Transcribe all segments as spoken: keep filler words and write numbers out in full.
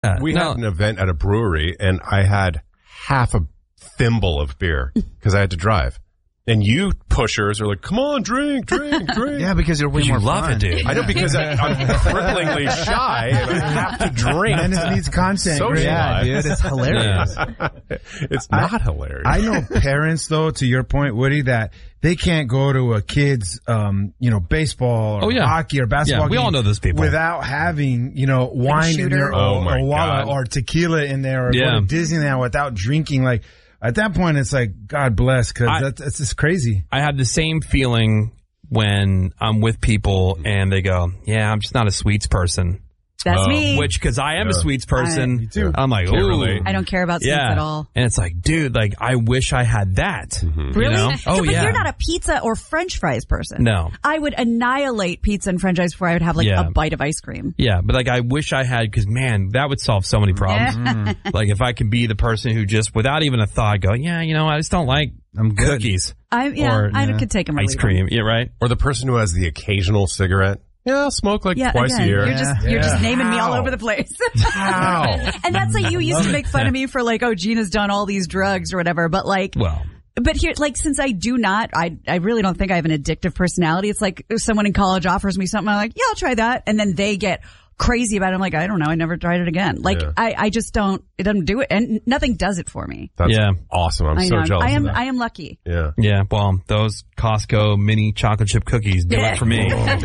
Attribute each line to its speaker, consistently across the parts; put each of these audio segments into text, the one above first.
Speaker 1: We
Speaker 2: no.
Speaker 1: had an event at a brewery, and I had half a thimble of beer because I had to drive. And you pushers are like, come on, drink, drink, drink.
Speaker 3: Yeah, because you're way
Speaker 2: you
Speaker 3: more
Speaker 2: love
Speaker 3: fun.
Speaker 2: it, dude.
Speaker 1: I know, because I, I'm cripplingly shy and I have to drink.
Speaker 4: And it needs content.
Speaker 1: Socialize.
Speaker 4: Yeah, dude, it's hilarious.
Speaker 1: It's not
Speaker 4: I,
Speaker 1: hilarious.
Speaker 4: I know parents, though, to your point, Woody, that they can't go to a kid's, um, you know, baseball or
Speaker 2: Oh, yeah.
Speaker 4: hockey or basketball
Speaker 2: Yeah, we
Speaker 4: game
Speaker 2: all know those people.
Speaker 4: without having, you know, wine in
Speaker 5: shooter.
Speaker 4: there or,
Speaker 1: Oh, my
Speaker 4: or, wallet
Speaker 1: God.
Speaker 4: or tequila in there or
Speaker 2: Yeah.
Speaker 4: go to Disneyland without drinking. Like, at that point, it's like, God bless, because
Speaker 2: I-
Speaker 4: that's, that's just crazy.
Speaker 2: I have the same feeling when I'm with people and they go, yeah, I'm just not a sweets person.
Speaker 5: That's
Speaker 1: Oh.
Speaker 5: me.
Speaker 2: Which, because I am a
Speaker 1: Yeah.
Speaker 2: sweets person,
Speaker 4: Me too.
Speaker 2: I'm like,
Speaker 1: Can't
Speaker 2: ooh.
Speaker 1: relate.
Speaker 5: I don't care about sweets
Speaker 2: Yeah.
Speaker 5: at all.
Speaker 2: And it's like, dude, like, I wish I had that.
Speaker 1: Mm-hmm.
Speaker 5: Really?
Speaker 2: You know?
Speaker 5: So,
Speaker 2: Oh,
Speaker 5: but
Speaker 2: yeah.
Speaker 5: you're not a pizza or French fries person.
Speaker 2: No.
Speaker 5: I would annihilate pizza and French fries before I would have like
Speaker 2: Yeah.
Speaker 5: a bite of ice cream.
Speaker 2: Yeah, but like, I wish I had, because man, that would solve so many problems.
Speaker 5: Yeah.
Speaker 2: Like, if I could be the person who just, without even a thought, go, yeah, you know, I just don't like
Speaker 4: I'm good.
Speaker 2: cookies,
Speaker 5: I, yeah,
Speaker 2: Or,
Speaker 5: I
Speaker 4: yeah,
Speaker 5: could take them or
Speaker 2: ice
Speaker 5: leave 'em.
Speaker 2: cream. Yeah, right?
Speaker 1: Or the person who has the occasional cigarette. Yeah, I'll smoke like
Speaker 5: Yeah,
Speaker 1: twice
Speaker 5: again,
Speaker 1: a year.
Speaker 5: You're just
Speaker 4: Yeah.
Speaker 5: you're just
Speaker 4: Yeah.
Speaker 5: naming me all
Speaker 1: How?
Speaker 5: over the place.
Speaker 1: How?
Speaker 5: And that's like you used to make fun of me for like, oh, Gina's done all these drugs or whatever. But like,
Speaker 2: Well,
Speaker 5: but here, like, since I do not, I I really don't think I have an addictive personality. It's like if someone in college offers me something, I'm like, yeah, I'll try that, and then they get crazy about it. I'm like, I don't know, I never tried it again. Like,
Speaker 1: Yeah.
Speaker 5: I I just don't. It doesn't do it, and nothing does it for me.
Speaker 1: That's
Speaker 2: Yeah.
Speaker 1: awesome. I'm
Speaker 5: I
Speaker 1: so
Speaker 5: know.
Speaker 1: jealous
Speaker 5: I am.
Speaker 1: of that.
Speaker 5: I am lucky.
Speaker 1: Yeah.
Speaker 2: yeah, well, those Costco mini chocolate chip cookies do it for me.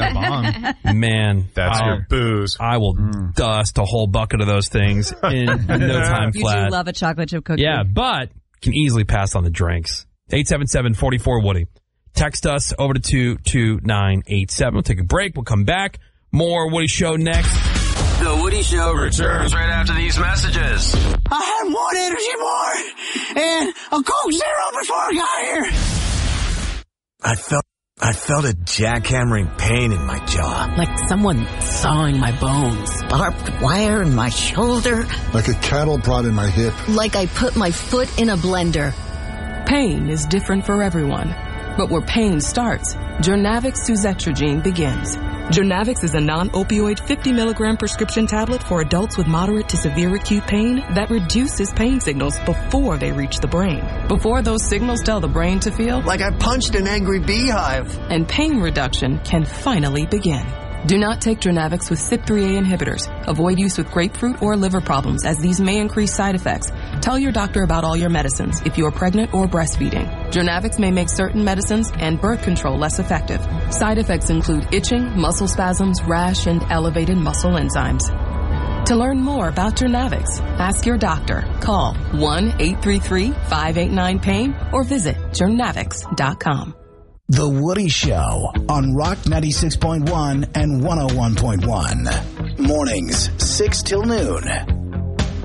Speaker 2: Man,
Speaker 1: That's
Speaker 2: I'll-
Speaker 1: your booze.
Speaker 2: I will dust a whole bucket of those things in no time
Speaker 5: You
Speaker 2: flat.
Speaker 5: do love a chocolate chip cookie.
Speaker 2: Yeah, but can easily pass on the drinks. eight seven seven, four four, Woody. Text us over to two two nine eight seven. We'll take a break. We'll come back. More Woody Show next.
Speaker 6: The Woody Show returns right after these messages.
Speaker 7: I had one energy bar and a Coke Zero before I got here.
Speaker 6: I felt, I felt a jackhammering pain in my jaw.
Speaker 8: Like someone sawing my bones.
Speaker 9: Barbed wire in my shoulder.
Speaker 10: Like a cattle prod in my hip.
Speaker 9: Like I put my foot in a blender.
Speaker 8: Pain is different for everyone. But where pain starts, Jurnavix suzetrigine begins. Jurnavix is a non-opioid fifty milligram prescription tablet for adults with moderate to severe acute pain that reduces pain signals before they reach the brain. Before those signals tell the brain to feel,
Speaker 7: Like I punched an angry beehive.
Speaker 8: and pain reduction can finally begin. Do not take Jurnavix with C Y P three A inhibitors. Avoid use with grapefruit or liver problems, as these may increase side effects. Tell your doctor about all your medicines if you are pregnant or breastfeeding. Jurnavix may make certain medicines and birth control less effective. Side effects include itching, muscle spasms, rash, and elevated muscle enzymes. To learn more about Jurnavix, ask your doctor. Call one eight three three, five eight nine, pain or visit jurnavix dot com.
Speaker 11: The Woody Show on Rock ninety-six point one and one oh one point one. Mornings, six till noon.